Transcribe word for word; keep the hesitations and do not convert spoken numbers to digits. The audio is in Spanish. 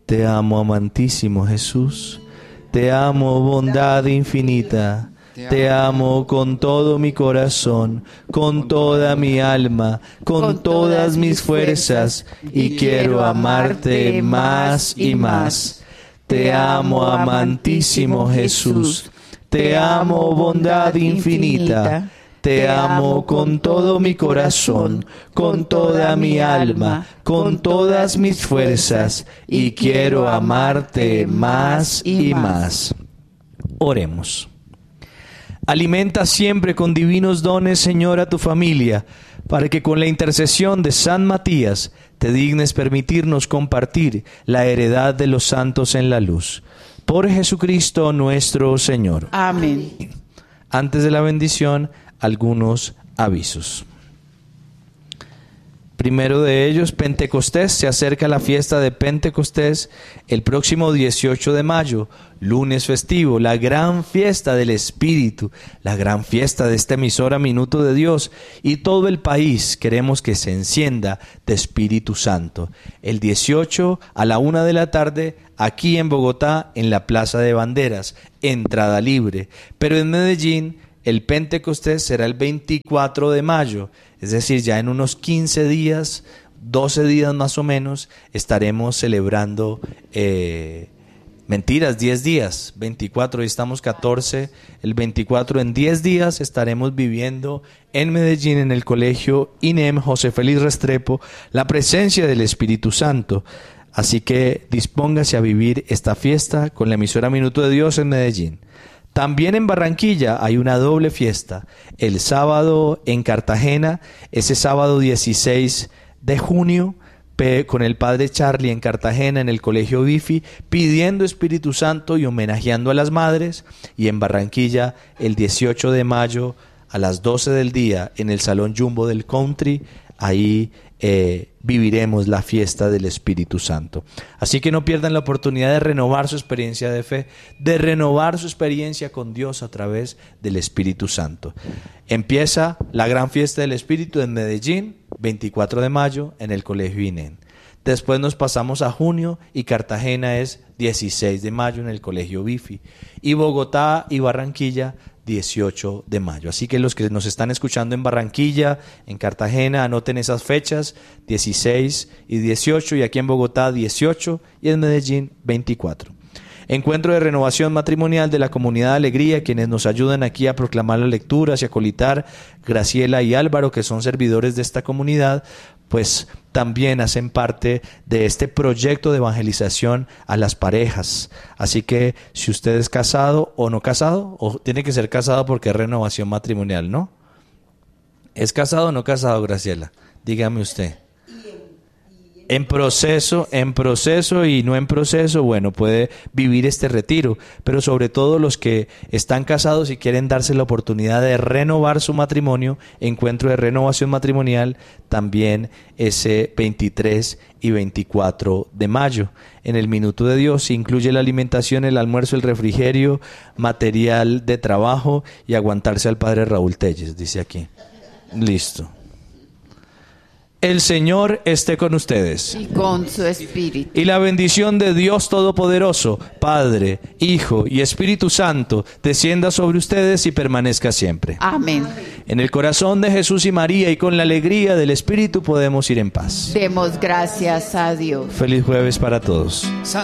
Te amo, amantísimo Jesús. Te amo, bondad infinita. Te amo con todo mi corazón, con toda mi alma, con todas mis fuerzas, y quiero amarte más y más. Te amo, amantísimo Jesús. Te amo, bondad infinita. Te amo con todo mi corazón, con toda mi alma, con todas mis fuerzas, y quiero amarte más y más. Oremos. Alimenta siempre con divinos dones, Señor, a tu familia, para que con la intercesión de San Matías te dignes permitirnos compartir la heredad de los santos en la luz. Por Jesucristo nuestro Señor. Amén. Antes de la bendición, algunos avisos. Primero de ellos, Pentecostés. Se acerca la fiesta de Pentecostés el próximo dieciocho de mayo, lunes festivo, la gran fiesta del Espíritu, la gran fiesta de esta emisora Minuto de Dios, y todo el país queremos que se encienda de Espíritu Santo. El dieciocho a la una de la tarde, aquí en Bogotá, en la Plaza de Banderas, entrada libre, pero en Medellín el Pentecostés será el veinticuatro de mayo, es decir, ya en unos quince días, doce días más o menos, estaremos celebrando, eh, mentiras, diez días, veinticuatro, y estamos catorce, el veinticuatro, en diez días estaremos viviendo en Medellín, en el colegio I N E M José Félix Restrepo, la presencia del Espíritu Santo. Así que dispóngase a vivir esta fiesta con la emisora Minuto de Dios en Medellín. También en Barranquilla hay una doble fiesta. El sábado en Cartagena, ese sábado dieciséis de junio, con el Padre Charlie en Cartagena, en el Colegio Bifi, pidiendo Espíritu Santo y homenajeando a las madres. Y en Barranquilla, el dieciocho de mayo, a las doce del día, en el Salón Jumbo del Country, ahí eh, viviremos la fiesta del Espíritu Santo. Así que no pierdan la oportunidad de renovar su experiencia de fe, de renovar su experiencia con Dios a través del Espíritu Santo. Empieza la gran fiesta del Espíritu en Medellín, veinticuatro de mayo, en el Colegio I N E M. Después nos pasamos a junio y Cartagena es dieciséis de mayo en el Colegio Bifi. Y Bogotá y Barranquilla, dieciocho de mayo. Así que los que nos están escuchando en Barranquilla, en Cartagena, anoten esas fechas, dieciséis y dieciocho, y aquí en Bogotá dieciocho y en Medellín veinticuatro. Encuentro de renovación matrimonial de la Comunidad Alegría, quienes nos ayudan aquí a proclamar las lecturas y a colitar, Graciela y Álvaro, que son servidores de esta comunidad, pues también hacen parte de este proyecto de evangelización a las parejas. Así que si usted es casado o no casado, o tiene que ser casado porque es renovación matrimonial, ¿no? ¿Es casado o no casado, Graciela? Dígame usted. En proceso, en proceso y no en proceso, bueno, puede vivir este retiro, pero sobre todo los que están casados y quieren darse la oportunidad de renovar su matrimonio, encuentro de renovación matrimonial también ese veintitrés y veinticuatro de mayo. En el Minuto de Dios se incluye la alimentación, el almuerzo, el refrigerio, material de trabajo y aguantarse al padre Raúl Telles, dice aquí. Listo. El Señor esté con ustedes. Y con su espíritu. Y la bendición de Dios Todopoderoso, Padre, Hijo y Espíritu Santo, descienda sobre ustedes y permanezca siempre. Amén. En el corazón de Jesús y María y con la alegría del Espíritu podemos ir en paz. Demos gracias a Dios. Feliz jueves para todos.